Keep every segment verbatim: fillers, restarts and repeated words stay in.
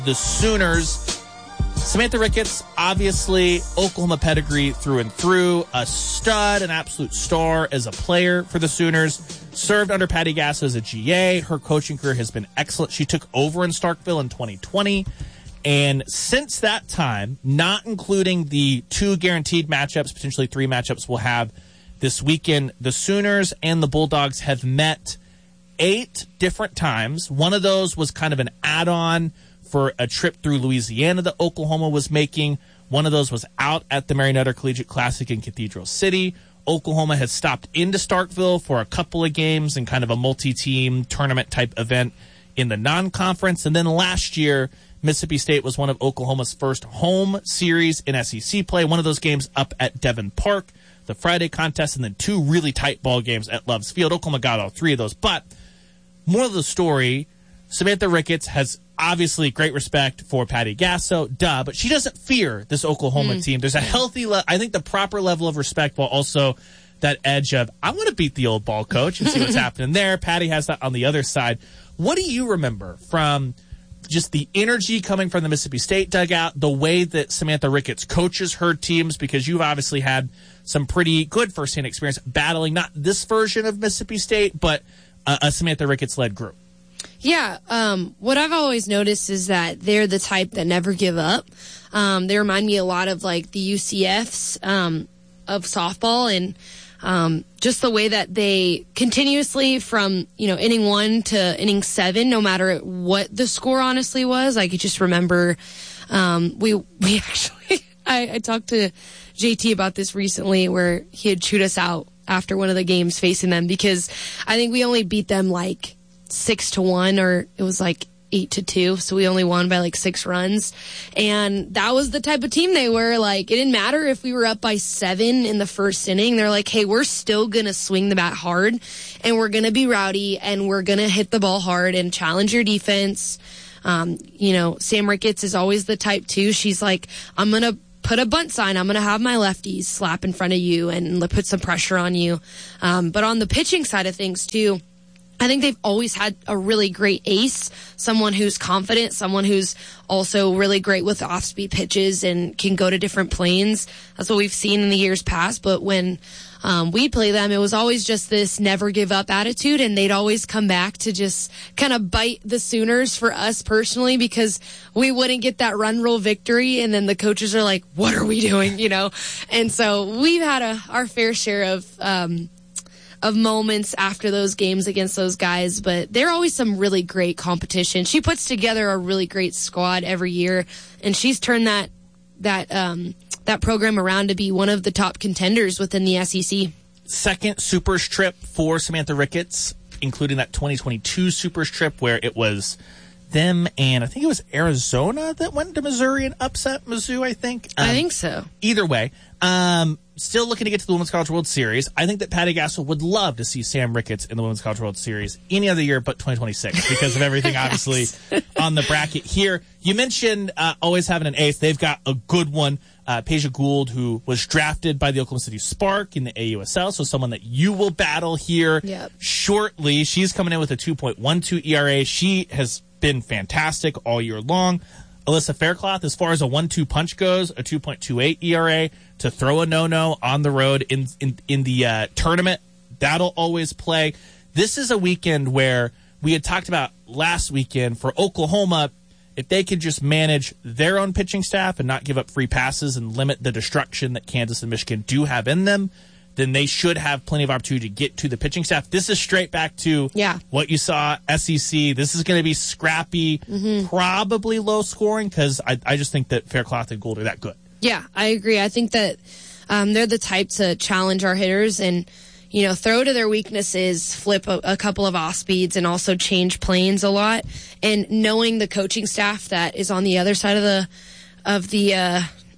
The Sooners. Samantha Ricketts, obviously, Oklahoma pedigree through and through, a stud, an absolute star as a player for the Sooners. Served under Patty Gasso as a G A. Her coaching career has been excellent. She took over in Starkville in twenty twenty. And since that time, not including the two guaranteed matchups, potentially three matchups we'll have this weekend, the Sooners and the Bulldogs have met eight different times. One of those was kind of an add-on for a trip through Louisiana that Oklahoma was making. One of those was out at the Mary Nutter Collegiate Classic in Cathedral City. Oklahoma has stopped into Starkville for a couple of games and kind of a multi-team tournament-type event in the non-conference. And then last year, Mississippi State was one of Oklahoma's first home series in S E C play. One of those games up at Devon Park, the Friday contest, and then two really tight ball games at Love's Field. Oklahoma got all three of those. But more of the story, Samantha Ricketts has obviously great respect for Patty Gasso, duh, but she doesn't fear this Oklahoma mm. team. There's a healthy, le- I think the proper level of respect, while also that edge of, I want to beat the old ball coach and see what's happening there. Patty has that on the other side. What do you remember from just the energy coming from the Mississippi State dugout, the way that Samantha Ricketts coaches her teams, because you've obviously had some pretty good firsthand experience battling not this version of Mississippi State, but a, a Samantha Ricketts-led group? Yeah, um, what I've always noticed is that they're the type that never give up. Um, they remind me a lot of like the U C Fs um, of softball, and um, just the way that they continuously from, you know, inning one to inning seven, no matter what the score honestly was. I could just remember um, we we actually I, I talked to J T about this recently, where he had chewed us out after one of the games facing them, because I think we only beat them like six to one, or it was like eight to two. So we only won by like six runs. And that was the type of team they were. Like, it didn't matter if we were up by seven in the first inning. They're like, hey, we're still going to swing the bat hard, and we're going to be rowdy, and we're going to hit the ball hard and challenge your defense. Um, you know, Sam Ricketts is always the type too. She's like, I'm going to put a bunt sign. I'm going to have my lefties slap in front of you and put some pressure on you. Um, but on the pitching side of things too, I think they've always had a really great ace, someone who's confident, someone who's also really great with off-speed pitches and can go to different planes. That's what we've seen in the years past. But when um, we play them, it was always just this never give up attitude, and they'd always come back to just kind of bite the Sooners for us personally, because we wouldn't get that run rule victory, and then the coaches are like, what are we doing, you know? And so we've had a, our fair share of um of moments after those games against those guys, but they're always some really great competition. She puts together a really great squad every year, and she's turned that that um, that program around to be one of the top contenders within the S E C. Second Supers trip for Samantha Ricketts, including that twenty twenty-two Supers trip where it was them and I think it was Arizona that went to Missouri and upset Mizzou, I think. Um, I think so. Either way, um, still looking to get to the Women's College World Series. I think that Patty Gasso would love to see Sam Ricketts in the Women's College World Series any other year but twenty twenty-six because of everything obviously on the bracket here. You mentioned uh, always having an ace. They've got a good one. Uh, Peja Gould, who was drafted by the Oklahoma City Spark in the A U S L, so someone that you will battle here yep. shortly. She's coming in with a two point one two E R A. She has been fantastic all year long. Alyssa Faircloth, as far as a one two punch goes, a two point two eight E R A. To throw a no-no on the road in in, in the uh, tournament, that'll always play. This is a weekend where we had talked about last weekend for Oklahoma, if they could just manage their own pitching staff and not give up free passes and limit the destruction that Kansas and Michigan do have in them, then they should have plenty of opportunity to get to the pitching staff. This is straight back to yeah. what you saw S E C. This is going to be scrappy, mm-hmm. probably low scoring, because I, I just think that Faircloth and Gould are that good. Yeah, I agree. I think that um, they're the type to challenge our hitters and, you know, throw to their weaknesses, flip a, a couple of off speeds, and also change planes a lot. And knowing the coaching staff that is on the other side of the of the uh,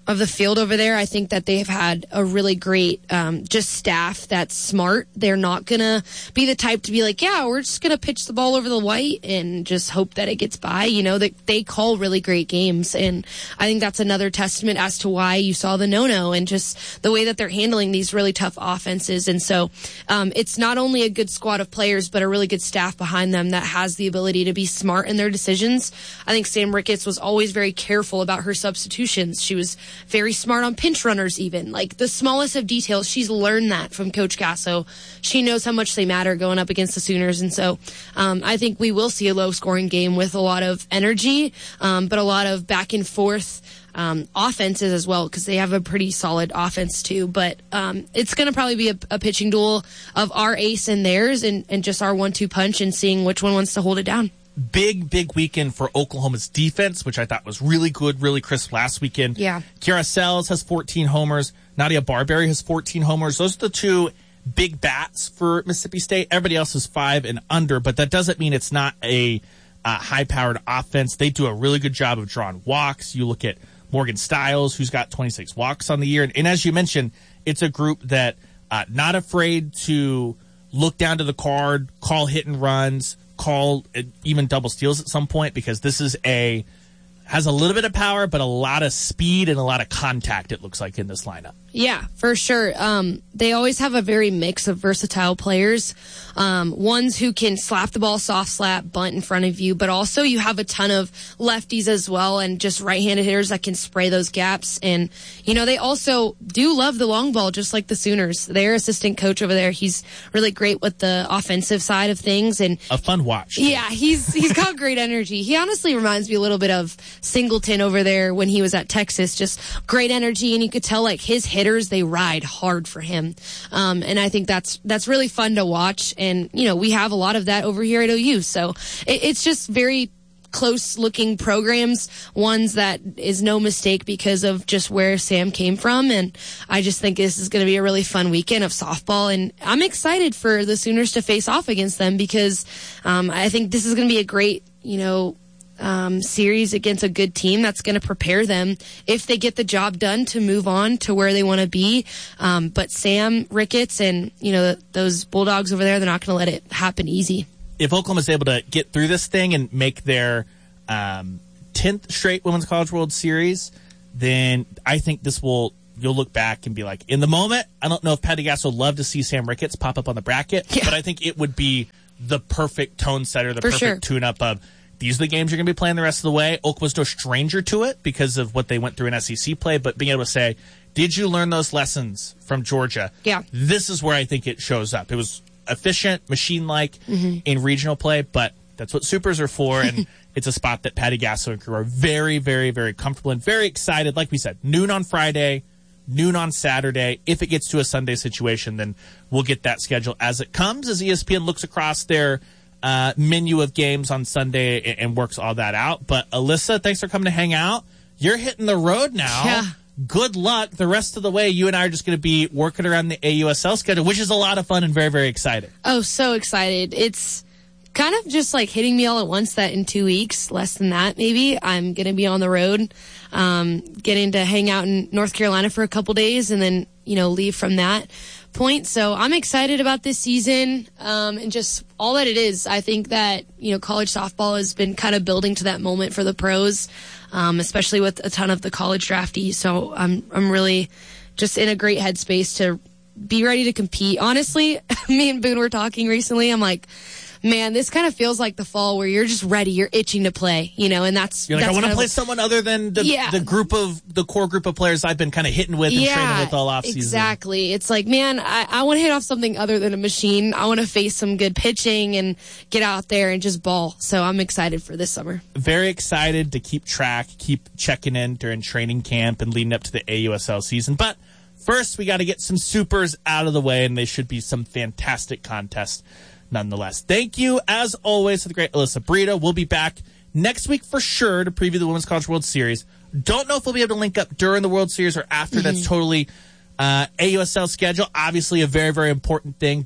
of the field over there. I think that they have had a really great um, just staff that's smart. They're not going to be the type to be like, yeah, we're just going to pitch the ball over the white and just hope that it gets by. You know, that they call really great games. And I think that's another testament as to why you saw the no-no and just the way that they're handling these really tough offenses. And so um, it's not only a good squad of players, but a really good staff behind them that has the ability to be smart in their decisions. I think Sam Ricketts was always very careful about her substitutions. She was very smart on pinch runners even. Like the smallest of details, she's learned that from Coach Gasso. She knows how much they matter going up against the Sooners. And so um, I think we will see a low-scoring game with a lot of energy, um, but a lot of back and forth um, offenses as well, because they have a pretty solid offense too. But um, it's going to probably be a, a pitching duel of our ace and theirs, and, and just our one two punch and seeing which one wants to hold it down. Big, big weekend for Oklahoma's defense, which I thought was really good, really crisp last weekend. Yeah. Kiara Sells has fourteen homers. Nadia Barberry has fourteen homers. Those are the two big bats for Mississippi State. Everybody else is five and under, but that doesn't mean it's not a uh, high-powered offense. They do a really good job of drawing walks. You look at Morgan Stiles, who's got twenty-six walks on the year. And, and as you mentioned, it's a group that uh, not afraid to look down to the card, call hit and runs, call even double steals at some point, because this is a has a little bit of power, but a lot of speed and a lot of contact, it looks like, in this lineup. Yeah, for sure. Um, they always have a very mix of versatile players. Um, ones who can slap the ball, soft slap, bunt in front of you, but also you have a ton of lefties as well and just right-handed hitters that can spray those gaps. And, you know, they also do love the long ball, just like the Sooners. Their assistant coach over there, he's really great with the offensive side of things. And a fun watch. Yeah, he's he's got great energy. He honestly reminds me a little bit of Singleton over there when he was at Texas. Just great energy, and you could tell, like, his hitters, they ride hard for him. Um, and I think that's that's really fun to watch. And, you know, we have a lot of that over here at O U. So it, it's just very close-looking programs, ones that is no mistake because of just where Sam came from. And I just think this is going to be a really fun weekend of softball. And I'm excited for the Sooners to face off against them because um, I think this is going to be a great, you know, Um, series against a good team that's going to prepare them if they get the job done to move on to where they want to be. Um, but Sam Ricketts and, you know, those Bulldogs over there, they're not going to let it happen easy. If Oklahoma's able to get through this thing and make their um, tenth straight Women's College World Series, then I think this will, you'll look back and be like, in the moment, I don't know if Patty Gasso would love to see Sam Ricketts pop up on the bracket, yeah. but I think it would be the perfect tone setter, the For perfect sure. tune-up of, these are the games you're going to be playing the rest of the way. Oklahoma's no stranger to it because of what they went through in S E C play, but being able to say, did you learn those lessons from Georgia? Yeah. This is where I think it shows up. It was efficient, machine-like mm-hmm. in regional play, but that's what supers are for, and it's a spot that Patty Gasso and crew are very, very, very comfortable and very excited. Like we said, noon on Friday, noon on Saturday. If it gets to a Sunday situation, then we'll get that schedule as it comes, as E S P N looks across their Uh, menu of games on Sunday and, and works all that out. But Alyssa, thanks for coming to hang out. You're hitting the road now. Yeah. Good luck. The rest of the way, you and I are just going to be working around the A U S L schedule, which is a lot of fun and very, very exciting. Oh, so excited. It's kind of just like hitting me all at once that in two weeks, less than that maybe, I'm going to be on the road, um, getting to hang out in North Carolina for a couple days and then, you know, leave from that point. So I'm excited about this season um, and just all that it is. I think that, you know, college softball has been kind of building to that moment for the pros, um, especially with a ton of the college draftees. So I'm I'm really just in a great headspace to be ready to compete. Honestly, me and Boone were talking recently. I'm like, man, this kind of feels like the fall where you're just ready. You're itching to play, you know, and that's You're like, that's I want to play of, someone other than the, yeah. the group of the core group of players I've been kind of hitting with and yeah, training with all off season. Exactly. It's like, man, I, I want to hit off something other than a machine. I want to face some good pitching and get out there and just ball. So I'm excited for this summer. Very excited to keep track, keep checking in during training camp and leading up to the A U S L season. But first, we got to get some supers out of the way, and they should be some fantastic contests nonetheless. Thank you, as always, to the great Alyssa Brito. We'll be back next week for sure to preview the Women's College World Series. Don't know if we'll be able to link up during the World Series or after. Mm-hmm. That's totally uh, A U S L schedule. Obviously, a very, very important thing, but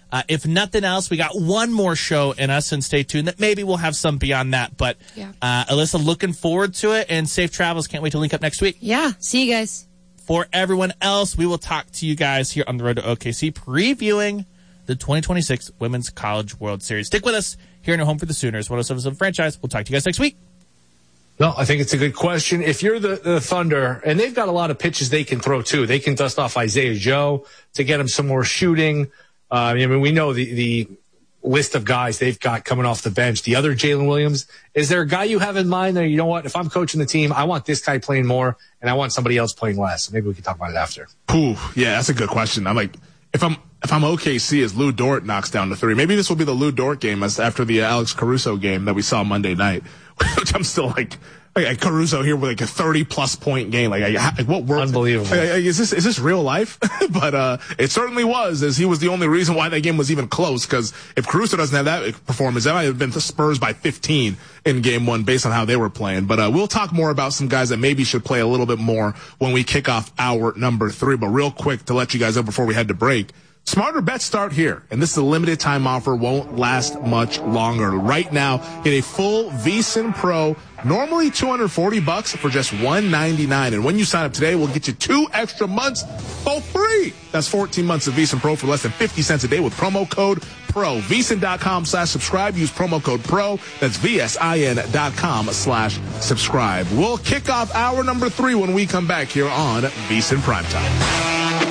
Uh, if nothing else, we got one more show in us, and stay tuned. That maybe we'll have some beyond that. But yeah. uh, Alyssa, looking forward to it, and safe travels. Can't wait to link up next week. Yeah, see you guys. For everyone else, we will talk to you guys here on the road to O K C, previewing the twenty twenty-six Women's College World Series. Stick with us here in your home for the Sooners. one oh seven point seven franchise. We'll talk to you guys next week. No, I think it's a good question. If you're the, the Thunder, and they've got a lot of pitches they can throw too. They can dust off Isaiah Joe to get him some more shooting. Uh, I mean, we know the, the list of guys they've got coming off the bench. The other Jalen Williams, is there a guy you have in mind that, you know what, if I'm coaching the team, I want this guy playing more and I want somebody else playing less? Maybe we can talk about it after. Ooh, yeah, that's a good question. I'm like, if I'm if I'm O K C as Lou Dort knocks down the three, maybe this will be the Lou Dort game as after the Alex Caruso game that we saw Monday night, which I'm still like, like Caruso here with like a thirty plus point game. Like, like what world? Unbelievable. Like, like, is this is this real life? But uh, it certainly was, as he was the only reason why that game was even close. Because if Caruso doesn't have that performance, that might have been the Spurs by fifteen in game one based on how they were playing. But uh, we'll talk more about some guys that maybe should play a little bit more when we kick off hour number three. But real quick to let you guys know before we head to break. Smarter bets start here, and this is a limited time offer, won't last much longer. Right now, get a full VSiN Pro, normally two hundred forty bucks for just one ninety-nine. And when you sign up today, we'll get you two extra months for free. That's fourteen months of VSiN Pro for less than fifty cents a day with promo code PRO. VSiN.com slash subscribe. Use promo code PRO. That's VSIN.com slash subscribe. We'll kick off hour number three when we come back here on VSiN Primetime.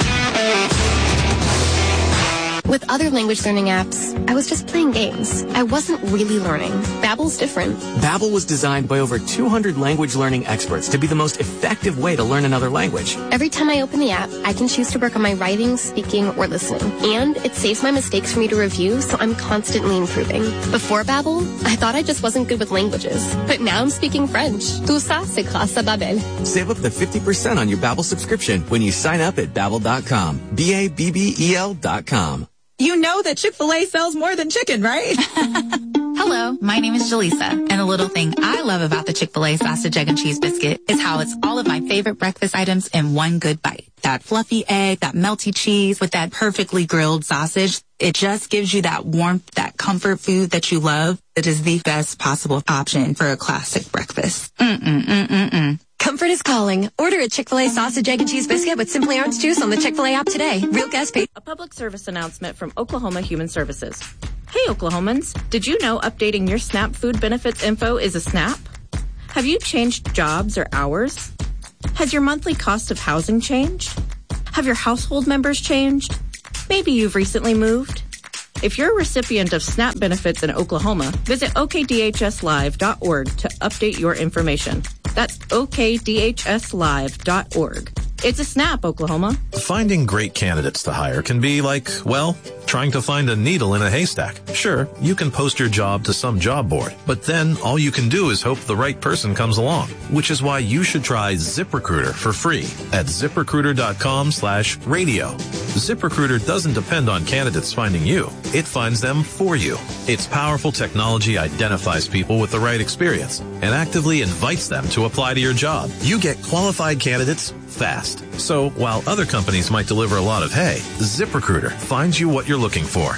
With other language learning apps, I was just playing games. I wasn't really learning. Babbel's different. Babbel was designed by over two hundred language learning experts to be the most effective way to learn another language. Every time I open the app, I can choose to work on my writing, speaking, or listening. And it saves my mistakes for me to review, so I'm constantly improving. Before Babbel, I thought I just wasn't good with languages. But now I'm speaking French. Tout ça, c'est grâce à Babbel. Save up to fifty percent on your Babbel subscription when you sign up at Babbel dot com. B A B B E L dot com. You know that Chick-fil-A sells more than chicken, right? Hello, my name is Jaleesa, and the little thing I love about the Chick-fil-A sausage, egg, and cheese biscuit is how it's all of my favorite breakfast items in one good bite. That fluffy egg, that melty cheese with that perfectly grilled sausage. It just gives you that warmth, that comfort food that you love. It is the best possible option for a classic breakfast. Mm-mm-mm-mm-mm. Comfort is calling. Order a Chick-fil-A sausage, egg, and cheese biscuit with Simply Orange Juice on the Chick-fil-A app today. Real gas paid. A public service announcement from Oklahoma Human Services. Hey, Oklahomans. Did you know updating your SNAP food benefits info is a snap? Have you changed jobs or hours? Has your monthly cost of housing changed? Have your household members changed? Maybe you've recently moved. If you're a recipient of SNAP benefits in Oklahoma, visit O K D H S live dot org to update your information. That's O K D H S live dot org. It's a snap, Oklahoma. Finding great candidates to hire can be like, well, trying to find a needle in a haystack. Sure, you can post your job to some job board, but then all you can do is hope the right person comes along, which is why you should try ZipRecruiter for free at ZipRecruiter.com slash radio. ZipRecruiter doesn't depend on candidates finding you. It finds them for you. Its powerful technology identifies people with the right experience and actively invites them to apply to your job. You get qualified candidates fast. So while other companies might deliver a lot of hay, ZipRecruiter finds you what you're looking for.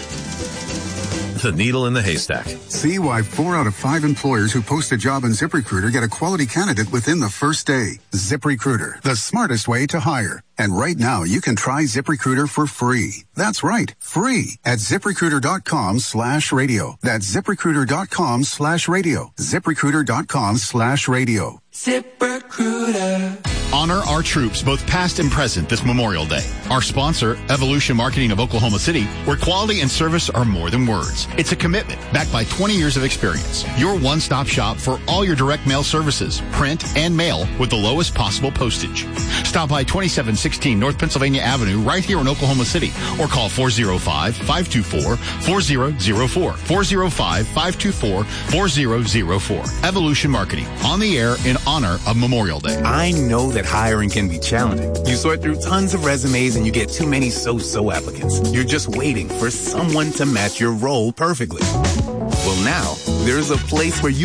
The needle in the haystack. See why four out of five employers who post a job on ZipRecruiter get a quality candidate within the first day. ZipRecruiter, the smartest way to hire. And right now, you can try ZipRecruiter for free. That's right, free at ZipRecruiter.com slash radio. That's ZipRecruiter.com slash radio. ZipRecruiter.com slash radio. ZipRecruiter. Honor our troops, both past and present, this Memorial Day. Our sponsor, Evolution Marketing of Oklahoma City, where quality and service are more than words. It's a commitment backed by twenty years of experience. Your one-stop shop for all your direct mail services, print and mail with the lowest possible postage. Stop by twenty-seven sixteen North Pennsylvania Avenue right here in Oklahoma City, or call four oh five, five two four, four oh oh four. four oh five, five two four, four oh oh four. Evolution Marketing, on the air in honor of Memorial Day. I know that hiring can be challenging. You sort through tons of resumes and you get too many so-so applicants. You're just waiting for someone to match your role perfectly. Well, now, there's a place where you